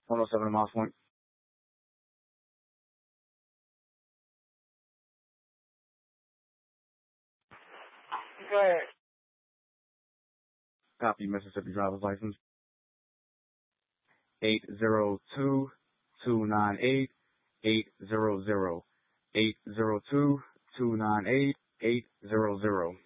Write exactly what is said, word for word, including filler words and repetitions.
one oh seven Moss Point. Go ahead. Copy Mississippi driver's license. Eight zero two two nine eight eight zero zero. Eight zero two two nine eight eight zero zero.